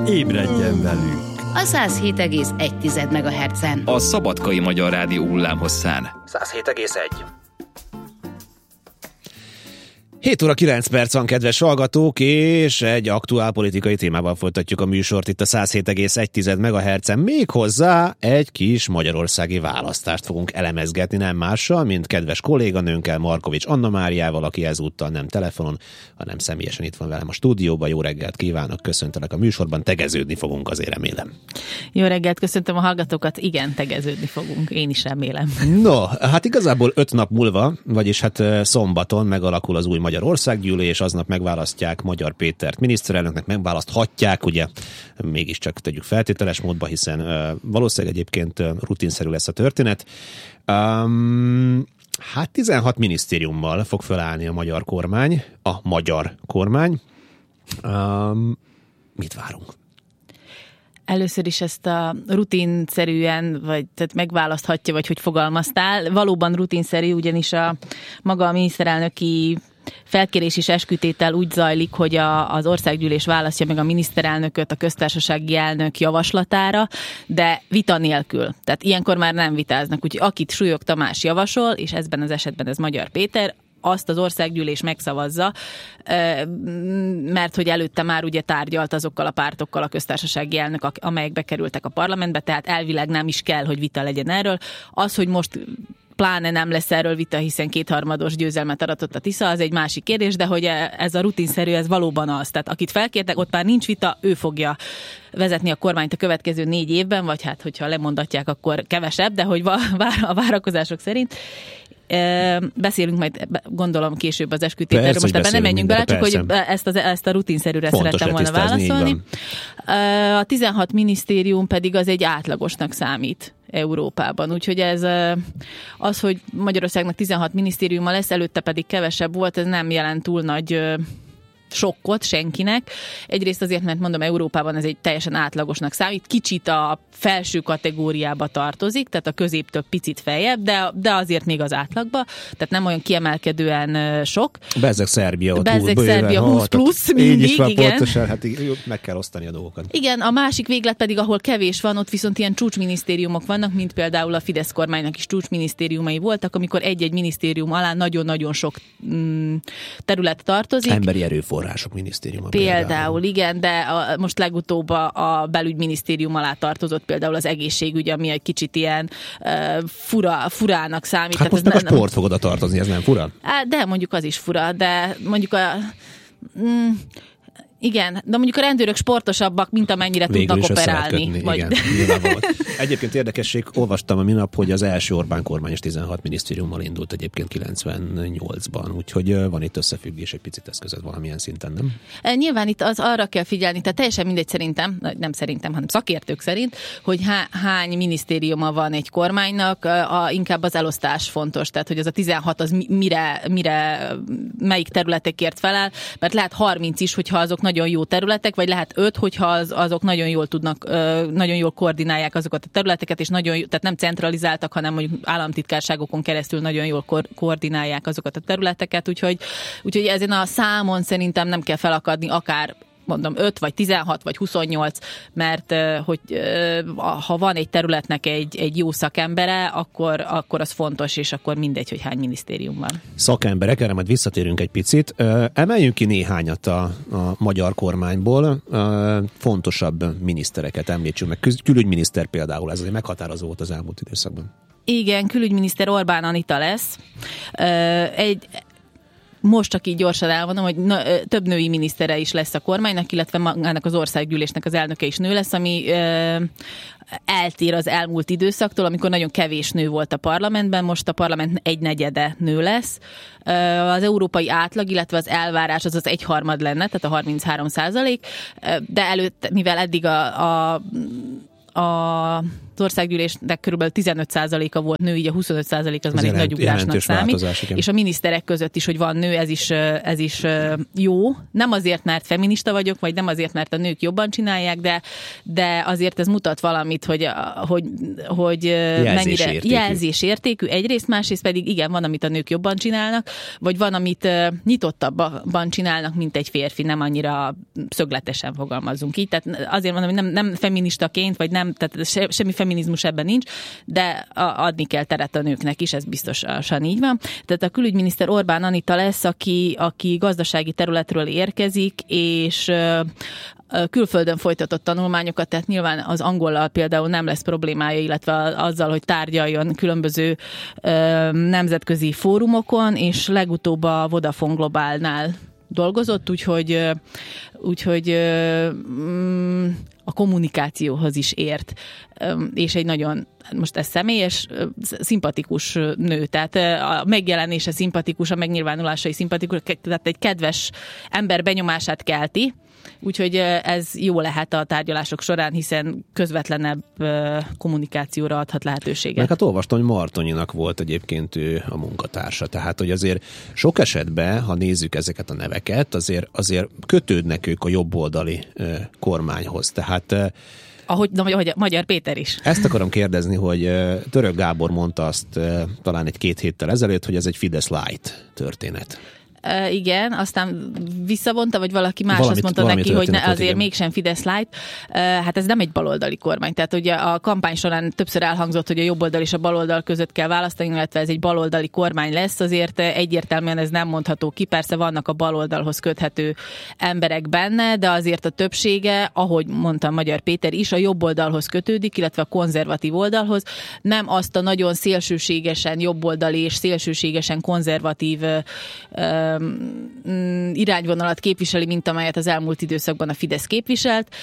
Ébredjen velünk! A 107,1 MHz-en. A Szabadkai Magyar Rádió hullámhosszán. 107,1. 7 óra 9 perc van, kedves hallgatók, és egy aktuál politikai témával folytatjuk a műsort itt a 107,1 MHz-en. Méghozzá egy kis magyarországi választást fogunk elemezgetni, nem mással, mint kedves kolléganőnkkel, Markovics Anna Máriával, aki ezúttal nem telefonon, hanem személyesen itt van velem a stúdióban. Jó reggelt kívánok, köszöntelek a műsorban, tegeződni fogunk, azért remélem. Jó reggelt, köszöntöm a hallgatókat, igen, tegeződni fogunk, én is remélem. No, hát igazából 5 nap múlva, vagyis hát szombaton megalakul az új Magyar Országgyűlés, aznap megválasztják Magyar Pétert miniszterelnöknek, megválaszthatják, ugye, mégiscsak tegyük feltételes módba, hiszen valószínűleg egyébként rutinszerű lesz a történet. Hát 16 minisztériummal fog felállni a magyar kormány, mit várunk? Először is ezt a rutinszerűen, vagy tehát megválaszthatja, vagy hogy fogalmaztál. Valóban rutinszerű, ugyanis a maga a miniszterelnöki felkérés és eskütétel úgy zajlik, hogy az országgyűlés választja meg a miniszterelnököt a köztársasági elnök javaslatára, de vita nélkül. Tehát ilyenkor már nem vitáznak. Úgyhogy akit Súlyog Tamás javasol, és ebben az esetben ez Magyar Péter, azt az országgyűlés megszavazza, mert hogy előtte már ugye tárgyalt azokkal a pártokkal a köztársasági elnök, amelyek bekerültek a parlamentbe, tehát elvileg nem is kell, hogy vita legyen erről. Az, hogy most pláne nem lesz erről vita, hiszen 2/3 győzelmet aratott a Tisza, az egy másik kérdés, de hogy ez a rutinszerű, ez valóban az. Tehát akit felkértek, ott már nincs vita, ő fogja vezetni a kormányt a következő 4 évben, vagy hát, hogyha lemondatják, akkor kevesebb, de hogy a várakozások szerint. Beszélünk majd, gondolom, később az eskütételről, most ebben nem menjünk bele, csak hogy ezt a rutinszerűre szerettem volna válaszolni. A 16 minisztérium pedig az egy átlagosnak számít Európában. Úgyhogy ez az, hogy Magyarországnak 16 minisztériuma lesz, előtte pedig kevesebb volt, ez nem jelent túl nagy sokkot senkinek. Egyrészt azért, mert mondom, Európában ez egy teljesen átlagosnak számít, kicsit a felső kategóriába tartozik, tehát a középtől picit feljebb, de azért még az átlagba, tehát nem olyan kiemelkedően sok. Bezzeg Szerbia ott Szerbia 20 plusz mindig, így van, igen. Pontosan, hát meg kell osztani a dolgokat. Igen, a másik véglet pedig, ahol kevés van, ott viszont ilyen csúcsminisztériumok vannak, mint például a Fidesz kormánynak is csúcsminisztériumai voltak, amikor egy-egy minisztérium alá nagyon-nagyon sok terület tartozik. Emberi erőforrások minisztériuma. Például, igen, de most legutóbb a belügyminisztérium alá tartozott például az egészségügy, ami egy kicsit ilyen furának számít. Hát most meg a sport fog oda tartozni, ez nem fura? De mondjuk az is fura, de mondjuk igen, de mondjuk a rendőrök sportosabbak, mint amennyire végül tudnak operálni. Igen, egyébként érdekesség, olvastam a minap, hogy az első Orbán kormány 16 minisztériummal indult egyébként 98-ban, úgyhogy van itt összefüggés egy picit eszközött valamilyen szinten, nem? Nyilván itt az arra kell figyelni, tehát teljesen mindegy szerintem, nem szerintem, hanem szakértők szerint, hogy hány minisztériuma van egy kormánynak, inkább az elosztás fontos, tehát hogy az a 16 az melyik területekért felel, mert lehet 30 is, hogyha azok nagyon jó területek, vagy lehet 5, hogyha azok nagyon jól tudnak, nagyon jól koordinálják azokat a területeket, és nagyon jó, tehát nem centralizáltak, hanem mondjuk államtitkárságokon keresztül nagyon jól koordinálják azokat a területeket, úgyhogy ezen a számon szerintem nem kell felakadni, akár mondom 5, vagy 16, vagy 28, mert hogy ha van egy területnek egy jó szakembere, akkor az fontos, és akkor mindegy, hogy hány minisztérium van. Szakemberek, erre majd visszatérünk egy picit. Emeljünk ki néhányat a magyar kormányból. Fontosabb minisztereket említsünk meg. Külügyminiszter például, ez azért meghatározó volt az elmúlt időszakban. Igen, külügyminiszter Orbán Anita lesz. Most csak így gyorsan elmondom, hogy több női minisztere is lesz a kormánynak, illetve magának az országgyűlésnek az elnöke is nő lesz, ami eltér az elmúlt időszaktól, amikor nagyon kevés nő volt a parlamentben, most a parlament 1/4 nő lesz. Az európai átlag, illetve az elvárás az 1/3 lenne, tehát a 33%, de előtt, mivel eddig az országgyűlésnek körülbelül 15%-a volt nő, így a 25% az már egy nagy ugrásnak számít. És a miniszterek között is, hogy van nő, ez is jó. Nem azért, mert feminista vagyok, vagy nem azért, mert a nők jobban csinálják, de azért ez mutat valamit, hogy mennyire jelzésértékű egyrészt, másrészt pedig igen, van, amit a nők jobban csinálnak, vagy van, amit nyitottabban csinálnak, mint egy férfi, nem annyira szögletesen fogalmazunk így. Tehát azért mondom, hogy nem feministaként, vagy nem, tehát semmi feminizmus ebben nincs, de adni kell teret a nőknek is, ez biztosan így van. Tehát a külügyminiszter Orbán Anita lesz, aki gazdasági területről érkezik, és külföldön folytatott tanulmányokat, tehát nyilván az angollal például nem lesz problémája, illetve azzal, hogy tárgyaljon különböző nemzetközi fórumokon, és legutóbb a Vodafone Globálnál dolgozott, úgyhogy a kommunikációhoz is ért, és egy nagyon, most ez személyes, szimpatikus nő, tehát a megjelenése szimpatikus, a megnyilvánulásai szimpatikus, tehát egy kedves ember benyomását kelti, úgyhogy ez jó lehet a tárgyalások során, hiszen közvetlenebb kommunikációra adhat lehetőséget. Meg hát olvastam, hogy Martonyinak volt egyébként ő a munkatársa, tehát hogy azért sok esetben, ha nézzük ezeket a neveket, azért kötődnek ők a jobboldali kormányhoz, tehát ahogy Magyar Péter is. Ezt akarom kérdezni, hogy Török Gábor mondta azt talán egy-két héttel ezelőtt, hogy ez egy Fidesz light történet. Igen, aztán visszavonta, vagy valaki más azt mondta neki, hogy azért igen. Mégsem Fidesz light. Hát ez nem egy baloldali kormány. Tehát ugye a kampány során többször elhangzott, hogy a jobboldal és a baloldal között kell választani, illetve ez egy baloldali kormány lesz. Azért egyértelműen ez nem mondható ki. Persze vannak a baloldalhoz köthető emberek benne, de azért a többsége, ahogy mondtam Magyar Péter is, a jobboldalhoz kötődik, illetve a konzervatív oldalhoz. Nem azt a nagyon szélsőségesen jobboldali és szélsőségesen konzervatív irányvonalat képviseli, mint amelyet az elmúlt időszakban a Fidesz képviselt,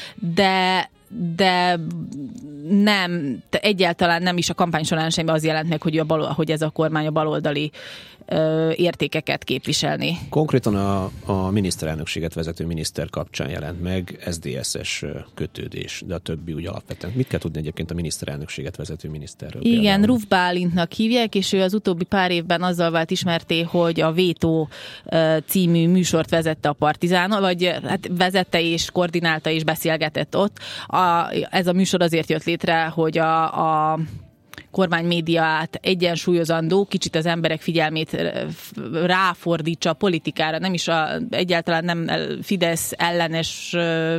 de nem, egyáltalán nem is a kampány során sem az jelent meg, hogy ez a kormány a baloldali értékeket képviselni. Konkrétan a miniszterelnökséget vezető miniszter kapcsán jelent meg SZDSZ-es kötődés, de a többi úgy alapvetően. Mit kell tudni egyébként a miniszterelnökséget vezető miniszterről? Igen, például? Ruf Bálintnak hívják, és ő az utóbbi pár évben azzal vált ismerté, hogy a Vétó című műsort vezette a Partizánon, vagy hát vezette és koordinálta és beszélgetett ott. Ez a műsor azért jött létre, hogy a kormánymédiát egyensúlyozandó, kicsit az emberek figyelmét ráfordítsa a politikára, nem is egyáltalán nem Fidesz ellenes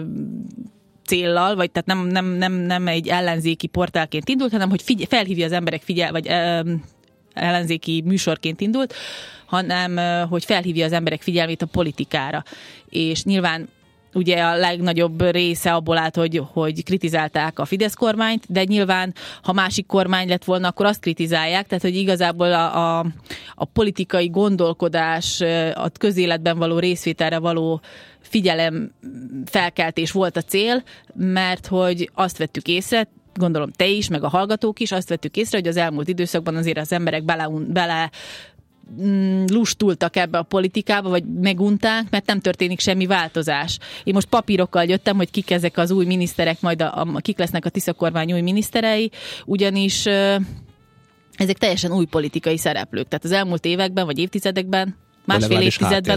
céllal, vagy tehát nem egy ellenzéki portálként indult, hanem hogy felhívja az emberek vagy ellenzéki műsorként indult, hanem hogy felhívja az emberek figyelmét a politikára. És nyilván ugye a legnagyobb része abból állt, hogy kritizálták a Fidesz kormányt, de nyilván, ha másik kormány lett volna, akkor azt kritizálják, tehát hogy igazából a politikai gondolkodás, a közéletben való részvételre való figyelem felkeltés volt a cél, mert hogy azt vettük észre, gondolom te is, meg a hallgatók is, azt vettük észre, hogy az elmúlt időszakban azért az emberek bele lustultak ebbe a politikába, vagy megunták, mert nem történik semmi változás. Én most papírokkal jöttem, hogy kik ezek az új miniszterek, majd kik lesznek a Tisza kormány új miniszterei, ugyanis ezek teljesen új politikai szereplők. Tehát az elmúlt években, vagy évtizedekben, másfél évtizedben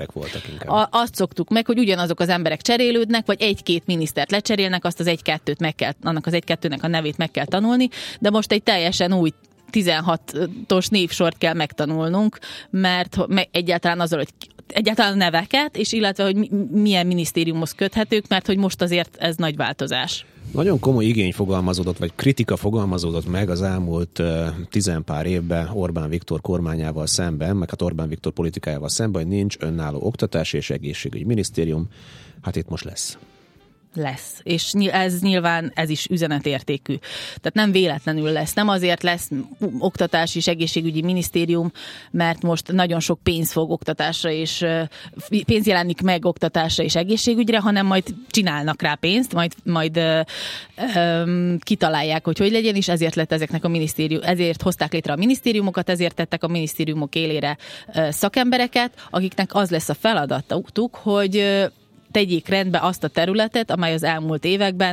azt szoktuk meg, hogy ugyanazok az emberek cserélődnek, vagy egy-két minisztert lecserélnek, azt az annak az egy-kettőnek a nevét meg kell tanulni, de most egy teljesen új 16-os névsort kell megtanulnunk, mert egyáltalán azzal, hogy egyáltalán neveket, és illetve, hogy milyen minisztériumhoz köthetők, mert hogy most azért ez nagy változás. Nagyon komoly igény fogalmazódott, vagy kritika fogalmazódott meg az elmúlt tizenpár évben Orbán Viktor kormányával szemben, meg hát Orbán Viktor politikájával szemben, hogy nincs önálló oktatási és egészségügyi minisztérium. Hát itt most lesz. Lesz. És ez nyilván ez is üzenetértékű. Tehát nem véletlenül lesz. Nem azért lesz oktatási és egészségügyi minisztérium, mert most nagyon sok pénz fog oktatásra, és pénz jelenik meg oktatásra és egészségügyre, hanem majd csinálnak rá pénzt, majd kitalálják, hogy legyen, és ezért lett ezeknek a ezért hozták létre a minisztériumokat, ezért tettek a minisztériumok élére szakembereket, akiknek az lesz a feladatuk, hogy tegyék rendbe azt a területet, amely az elmúlt években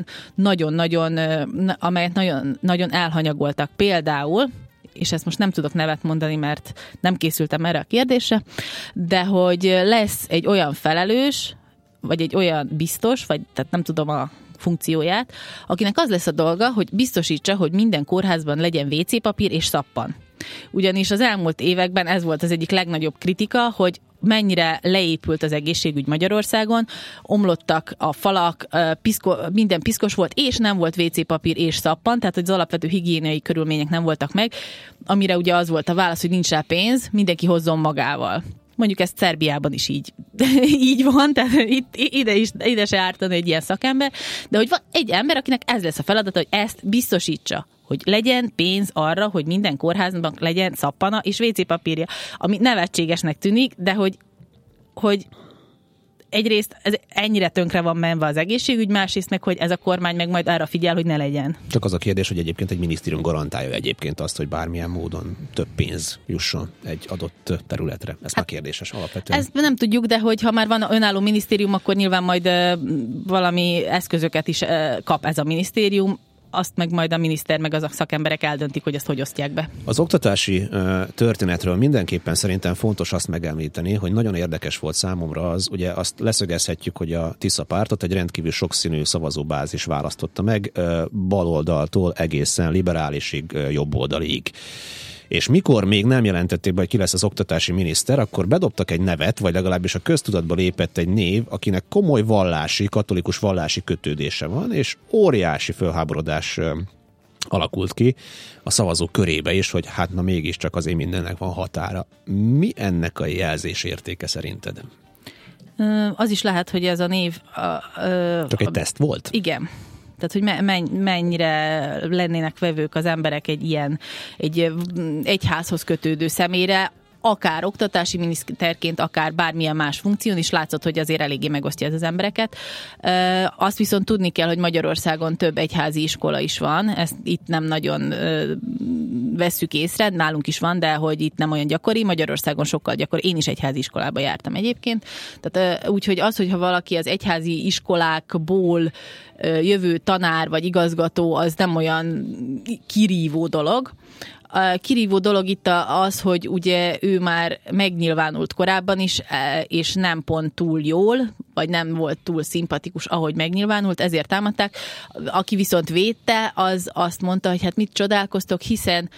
amelyet nagyon elhanyagoltak. Például, és ezt most nem tudok nevet mondani, mert nem készültem erre a kérdésre, de hogy lesz egy olyan felelős, vagy egy olyan biztos, vagy tehát nem tudom a funkcióját, akinek az lesz a dolga, hogy biztosítsa, hogy minden kórházban legyen WC-papír és szappan. Ugyanis az elmúlt években ez volt az egyik legnagyobb kritika, hogy mennyire leépült az egészségügy Magyarországon, omlottak a falak, minden piszkos volt, és nem volt WC-papír és szappan, tehát az alapvető higiéniai körülmények nem voltak meg, amire ugye az volt a válasz, hogy nincs rá pénz, mindenki hozzon magával. Mondjuk ezt Szerbiában is így van, tehát ide se ártani egy ilyen szakember, de hogy van egy ember, akinek ez lesz a feladata, hogy ezt biztosítsa, hogy legyen pénz arra, hogy minden kórházban legyen szappana és WC-papírja, ami nevetségesnek tűnik, de hogy egyrészt ez ennyire tönkre van menve az egészségügy, másrészt meg, hogy ez a kormány meg majd arra figyel, hogy ne legyen. Csak az a kérdés, hogy egyébként egy minisztérium garantálja egyébként azt, hogy bármilyen módon több pénz jusson egy adott területre. Ez már kérdéses alapvetően. Ezt nem tudjuk, de hogy ha már van önálló minisztérium, akkor nyilván majd valami eszközöket is kap ez a minisztérium, azt meg majd a miniszter, meg az a szakemberek eldöntik, hogy ezt hogy osztják be. Az oktatási történetről mindenképpen szerintem fontos azt megemlíteni, hogy nagyon érdekes volt számomra az, ugye azt leszögezhetjük, hogy a Tisza pártot egy rendkívül sokszínű szavazóbázis választotta meg, baloldaltól egészen liberálisig, jobboldalig. És mikor még nem jelentették be, hogy ki lesz az oktatási miniszter, akkor bedobtak egy nevet, vagy legalábbis a köztudatba lépett egy név, akinek komoly katolikus vallási kötődése van, és óriási fölháborodás alakult ki a szavazók körébe is, hogy hát na mégiscsak azért mindennek van határa. Mi ennek a jelzés értéke szerinted? Az is lehet, hogy ez a név... Csak egy teszt volt? Igen. Tehát, hogy mennyire lennének vevők az emberek egy egyházhoz kötődő személyre, akár oktatási miniszterként, akár bármilyen más funkción is látszott, hogy azért eléggé megosztja ez az embereket. Azt viszont tudni kell, hogy Magyarországon több egyházi iskola is van, ezt itt nem nagyon vesszük észre, nálunk is van, de hogy itt nem olyan gyakori, Magyarországon sokkal gyakori. Én is egyházi iskolába jártam egyébként. Tehát úgyhogy az, hogyha valaki az egyházi iskolákból jövő tanár vagy igazgató, az nem olyan kirívó dolog. A kirívó dolog itt az, hogy ugye ő már megnyilvánult korábban is, és nem pont túl jól, vagy nem volt túl szimpatikus, ahogy megnyilvánult, ezért támadták. Aki viszont védte, az azt mondta, hogy hát mit csodálkoztok, hiszen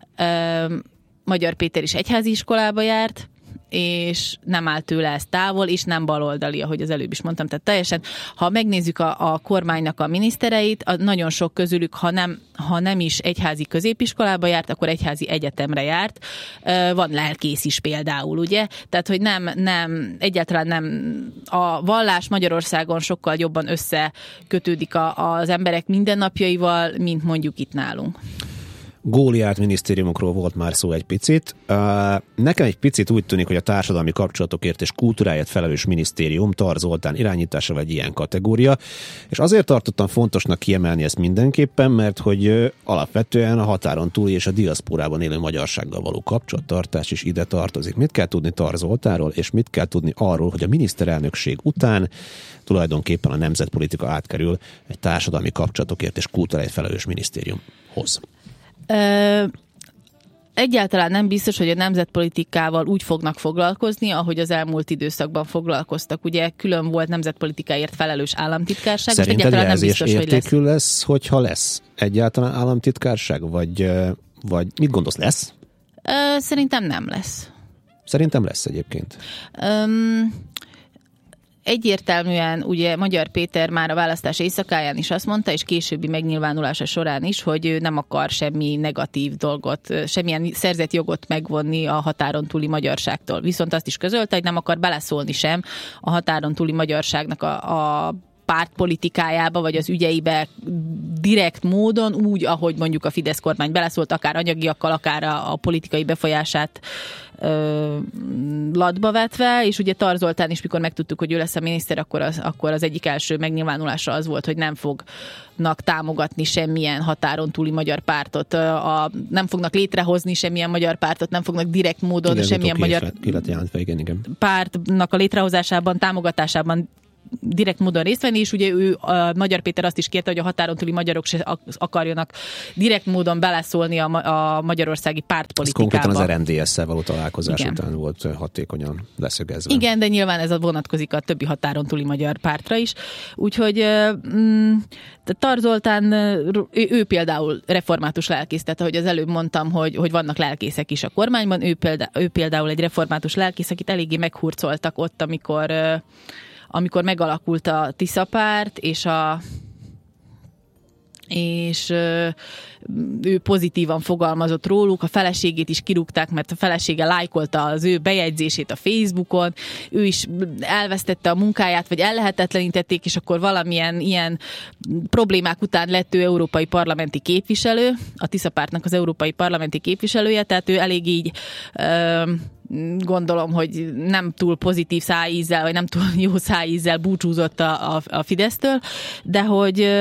Magyar Péter is egyházi iskolába járt, és nem áll tőle ez távol, és nem baloldali, ahogy az előbb is mondtam. Tehát teljesen, ha megnézzük a kormánynak a minisztereit, nagyon sok közülük, ha nem is egyházi középiskolába járt, akkor egyházi egyetemre járt. Van lelkész is például, ugye? Tehát, hogy egyáltalán nem. A vallás Magyarországon sokkal jobban összekötődik az emberek mindennapjaival, mint mondjuk itt nálunk. Góliát minisztériumokról volt már szó egy picit. Nekem egy picit úgy tűnik, hogy a társadalmi kapcsolatokért és kultúráért felelős minisztérium Tar Zoltán irányítása vagy ilyen kategória, és azért tartottam fontosnak kiemelni ezt mindenképpen, mert hogy alapvetően a határon túli és a diaszporában élő magyarsággal való kapcsolattartás is ide tartozik. Mit kell tudni Tar Zoltánról, és mit kell tudni arról, hogy a miniszterelnökség után tulajdonképpen a nemzetpolitika átkerül egy társadalmi kapcsolatokért és kultúráért felelős minisztériumhoz? Egyáltalán nem biztos, hogy a nemzetpolitikával úgy fognak foglalkozni, ahogy az elmúlt időszakban foglalkoztak. Ugye külön volt nemzetpolitikáért felelős államtitkárság. Szerinted jelzésértékű lesz, hogyha lesz egyáltalán államtitkárság? Vagy mit gondolsz, lesz? Szerintem nem lesz. Szerintem lesz egyébként. Egyértelműen ugye Magyar Péter már a választás éjszakáján is azt mondta, és későbbi megnyilvánulása során is, hogy ő nem akar semmi negatív dolgot, semmilyen szerzett jogot megvonni a határon túli magyarságtól. Viszont azt is közölte, hogy nem akar beleszólni sem a határon túli magyarságnak a pártpolitikájába, vagy az ügyeibe direkt módon, úgy, ahogy mondjuk a Fidesz kormány beleszólt, akár anyagiakkal, akár a politikai befolyását latba vetve, és ugye Tar Zoltán is, mikor megtudtuk, hogy ő lesz a miniszter, akkor az egyik első megnyilvánulása az volt, hogy nem fognak támogatni semmilyen határon túli magyar pártot, nem fognak létrehozni semmilyen magyar pártot, nem fognak direkt módon semmilyen magyar igen. pártnak a létrehozásában, támogatásában direkt módon részt venni, és ugye ő, a Magyar Péter azt is kérte, hogy a határon túli magyarok se akarjanak direkt módon beleszólni a magyarországi pártpolitikába. Ez konkrétan az RMDS-szel való találkozás Igen. után volt hatékonyan leszögezve. Igen, de nyilván ez vonatkozik a többi határon túli magyar pártra is. Úgyhogy Tar Zoltán, ő például református lelkész, tehát ahogy az előbb mondtam, hogy vannak lelkészek is a kormányban, ő például egy református lelkész, akit eléggé meghurcoltak ott, amikor megalakult a Tisza párt, és ő pozitívan fogalmazott róluk, a feleségét is kirúgták, mert a felesége lájkolta az ő bejegyzését a Facebookon, ő is elvesztette a munkáját, vagy ellehetetlenítették, és akkor valamilyen ilyen problémák után lett ő európai parlamenti képviselő, a Tisza pártnak az európai parlamenti képviselője, tehát ő elég így gondolom, hogy nem túl pozitív szájízzel, vagy nem túl jó szájízzel búcsúzott a Fidesztől, de hogy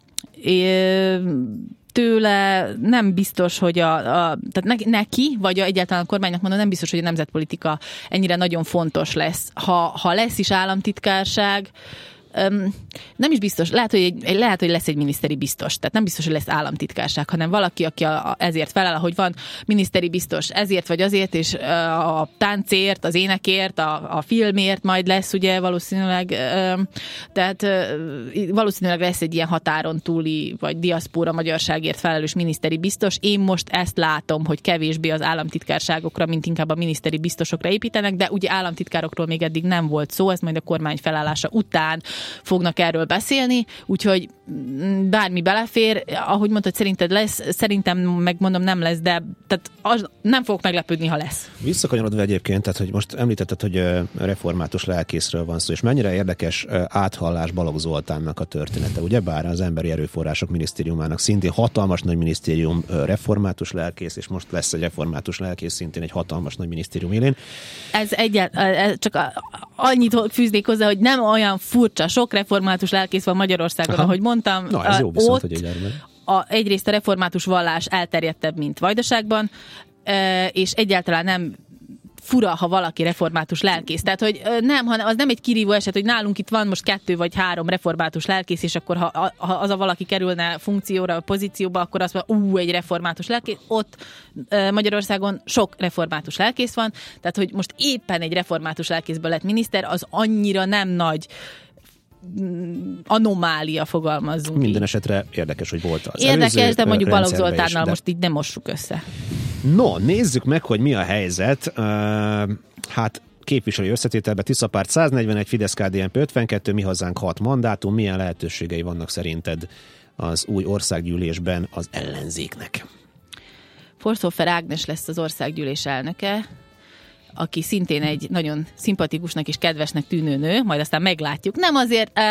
tőle nem biztos, hogy tehát neki, vagy egyáltalán a kormánynak mondom, nem biztos, hogy a nemzetpolitika ennyire nagyon fontos lesz. Ha lesz is államtitkárság, nem is biztos, lehet, hogy lesz egy miniszteri biztos, tehát nem biztos, hogy lesz államtitkárság, hanem valaki, aki ezért felel, ahogy van miniszteri biztos ezért vagy azért, és a táncért, az énekért, a filmért majd lesz ugye valószínűleg, tehát valószínűleg lesz egy ilyen határon túli, vagy diaszpóra magyarságért felelős miniszteri biztos. Én most ezt látom, hogy kevésbé az államtitkárságokra, mint inkább a miniszteri biztosokra építenek, de ugye államtitkárokról még eddig nem volt szó, ez majd a kormány felállása után fognak erről beszélni, úgyhogy bármi belefér, ahogy mondtad, szerinted lesz, szerintem megmondom nem lesz, de tehát nem fogok meglepődni, ha lesz. Visszakanyarodva egyébként, tehát hogy most említetted, hogy református lelkészről van szó, és mennyire érdekes áthallás Balogh Zoltánnak a története, ugyebár az Emberi Erőforrások Minisztériumának szintén hatalmas nagy minisztérium református lelkész, és most lesz egy református lelkész szintén egy hatalmas nagy minisztérium élén. Ez csak annyit fűznék hozzá, hogy nem olyan furcsa, sok református lelkész van Magyarországon, ahogy mondtam. Na, ez jó viszont, hogy egyrészt a református vallás elterjedtebb, mint Vajdaságban, és egyáltalán nem fura, ha valaki református lelkész. Tehát, hogy nem, hanem az nem egy kirívó eset, hogy nálunk itt van most 2 vagy 3 református lelkész, és akkor ha az a valaki kerülne funkcióra, pozícióba, akkor azt mondja, egy református lelkész. Ott Magyarországon sok református lelkész van, tehát, hogy most éppen egy református lelkészből lett miniszter, az annyira nem nagy anomália, fogalmazzunk. Minden esetre érdekes, hogy volt az érdekes, de mondjuk Balogh Zoltánnal most így nem mossuk össze. No, nézzük meg, hogy mi a helyzet. Hát képviselői összetételben Tisza párt 141, Fidesz-KDNP 52, Mi Hazánk 6 mandátum. Milyen lehetőségei vannak szerinted az új országgyűlésben az ellenzéknek? Forszófer Ágnes lesz az országgyűlés elnöke, aki szintén egy nagyon szimpatikusnak és kedvesnek tűnő nő, majd aztán meglátjuk. Nem azért,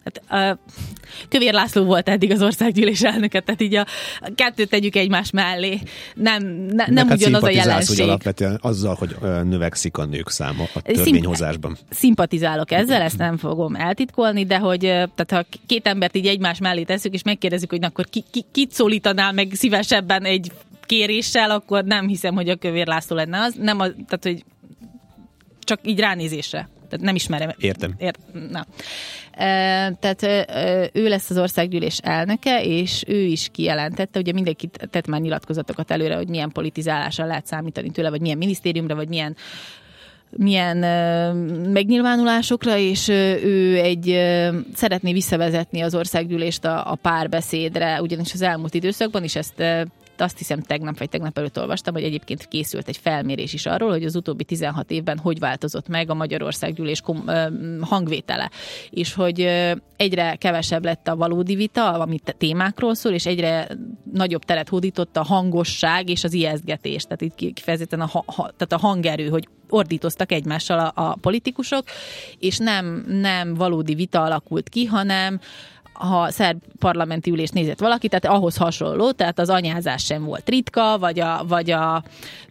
Kövér László volt eddig az országgyűlés elnöke, tehát így a kettőt tegyük egymás mellé. Nem ugyanaz a jelenség. Hogy alapvetően azzal, hogy növekszik a nők száma a törvényhozásban. Szimpatizálok ezzel, ezt nem fogom eltitkolni, de hogy tehát ha 2 embert így egymás mellé tesszük, és megkérdezzük, hogy akkor kit szólítanál meg szívesebben egy kéréssel, akkor nem hiszem, hogy a Kövér László lenne az. Tehát, hogy csak így ránézésre. Tehát nem ismerem. Értem. Na. Tehát ő lesz az országgyűlés elnöke, és ő is kijelentette, ugye mindenki tett már nyilatkozatokat előre, hogy milyen politizálásra lehet számítani tőle, vagy milyen minisztériumra, vagy milyen megnyilvánulásokra, és ő szeretné visszavezetni az országgyűlést a párbeszédre, ugyanis az elmúlt időszakban is ezt azt hiszem tegnap előtt olvastam, hogy egyébként készült egy felmérés is arról, hogy az utóbbi 16 évben hogy változott meg a Magyarországgyűlés hangvétele, és hogy egyre kevesebb lett a valódi vita, ami témákról szól, és egyre nagyobb teret hódított a hangosság és az ijesztgetés, tehát itt kifejezetten tehát a hangerő, hogy ordítoztak egymással a politikusok, és nem valódi vita alakult ki, hanem ha szerb parlamenti ülést nézett valaki, tehát ahhoz hasonló, tehát az anyázás sem volt ritka, vagy a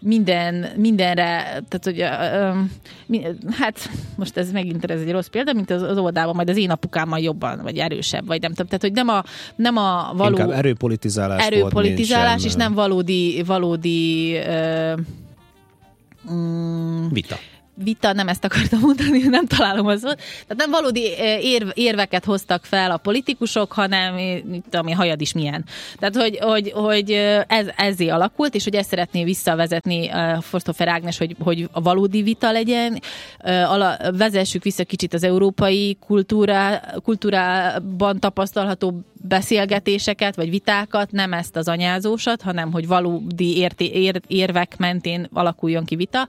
mindenre, tehát hogy hát most ez megint ez egy rossz példa, mint az óvodában, majd az én apukámmal jobban, vagy erősebb, vagy nem tudom, tehát hogy nem a való... Inkább erőpolitizálás és nem valódi vita, nem ezt akartam mondani, nem találom az volt. Tehát nem valódi érveket hoztak fel a politikusok, hanem ami hajad is milyen. Tehát, hogy ez ezzé alakult, és hogy ezt szeretné visszavezetni Forsthofer Ágnes, hogy a valódi vita legyen. Vezessük vissza kicsit az európai kultúrában tapasztalható beszélgetéseket, vagy vitákat, nem ezt az anyázósat, hanem hogy valódi érvek mentén alakuljon ki vita.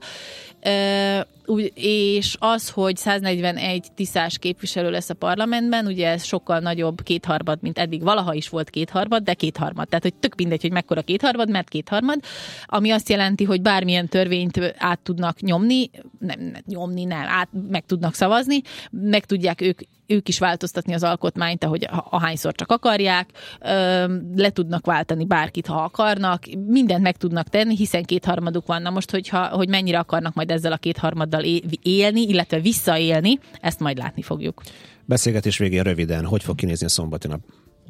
És az, hogy 141 tiszás képviselő lesz a parlamentben, ugye ez sokkal nagyobb kétharmad, mint eddig valaha is volt kétharmad, de kétharmad. Tehát, hogy tök mindegy, hogy mekkora kétharmad, mert kétharmad, ami azt jelenti, hogy bármilyen törvényt át tudnak nyomni, meg tudnak szavazni, meg tudják ők is változtatni az alkotmányt, ahogy ahányszor csak akarják, le tudnak váltani bárkit, ha akarnak, mindent meg tudnak tenni, hiszen kétharmaduk van. Na most, hogy mennyire akarnak majd ezzel a kétharmaddal élni, illetve visszaélni, ezt majd látni fogjuk. Beszélgetés végén röviden, hogy fog kinézni a szombati nap?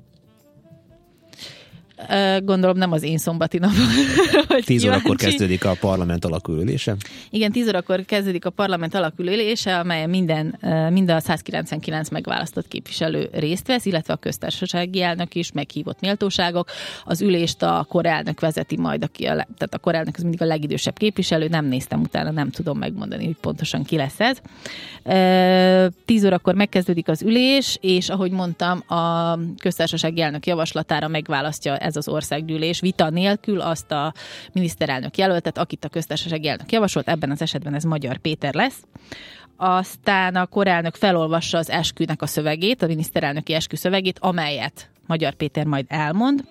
Gondolom nem az én szombati nap. 10 órakor kezdődik a parlament alakulülése? Igen, 10 órakor kezdődik a parlament alakulülése, amelyen mind a 199 megválasztott képviselő részt vesz, illetve a köztársasági elnök is, meghívott méltóságok. Az ülést a korelnök vezeti majd, tehát a korelnök az mindig a legidősebb képviselő, nem néztem utána, nem tudom megmondani, hogy pontosan ki lesz ez. 10 órakor megkezdődik az ülés, és ahogy mondtam, a köztársasági elnök javaslatára megválasztja ez az országgyűlés vita nélkül azt a miniszterelnök jelöltet, akit a köztársasági elnök javasolt, ebben az esetben ez Magyar Péter lesz. Aztán a korelnök felolvassa az eskünek a szövegét, a miniszterelnöki eskü szövegét, amelyet Magyar Péter majd elmond,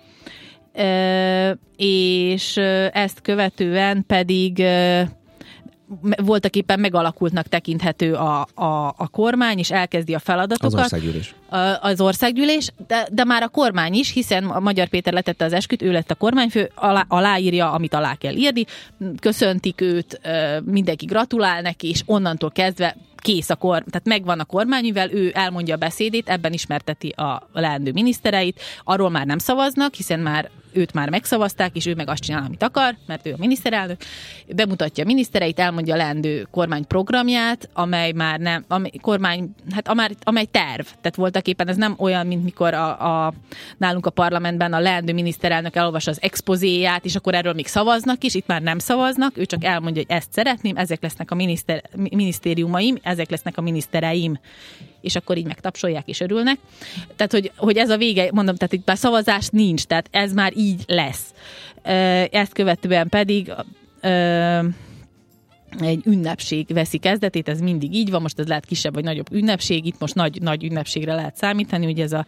és ezt követően pedig voltaképpen megalakultnak tekinthető a kormány, és elkezdi a feladatokat. Az országgyűlés, de már a kormány is, hiszen a Magyar Péter letette az esküt, ő lett a kormányfő, aláírja, amit alá kell írni, köszöntik őt, mindenki gratulál neki, és onnantól kezdve kész tehát megvan a kormány, mivel ő elmondja a beszédét, ebben ismerteti a leendő minisztereit, arról már nem szavaznak, hiszen őt már megszavazták, és ő meg azt csinál, amit akar, mert ő a miniszterelnök. Bemutatja a minisztereit, elmondja a leendő kormány programját, amely már nem, amely terv. Tehát voltaképpen ez nem olyan, mint mikor nálunk a parlamentben a leendő miniszterelnök elolvassa az expozéját, és akkor erről még szavaznak is, itt már nem szavaznak, ő csak elmondja, hogy ezt szeretném, ezek lesznek a minisztériumaim, ezek lesznek a minisztereim, és akkor így megtapsolják és örülnek. Tehát, hogy ez a vége, mondom, tehát itt már szavazás nincs, tehát ez már így lesz. Ezt követően pedig egy ünnepség veszi kezdetét, ez mindig így van, most ez lehet kisebb vagy nagyobb ünnepség, itt most nagy ünnepségre lehet számítani, ugye ez a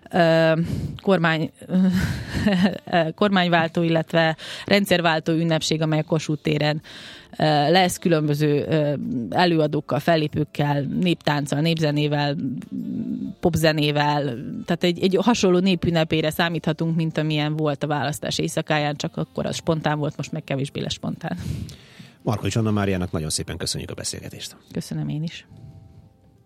kormányváltó, illetve rendszerváltó ünnepség, amely a Kossuth téren lesz különböző előadókkal, fellépőkkel, néptánccal, népzenével, popzenével, tehát egy hasonló népünnepére számíthatunk, mint amilyen volt a választás éjszakáján, csak akkor az spontán volt, most meg kevésbé lesz spontán. Markovics Anna Máriának nagyon szépen köszönjük a beszélgetést. Köszönöm én is.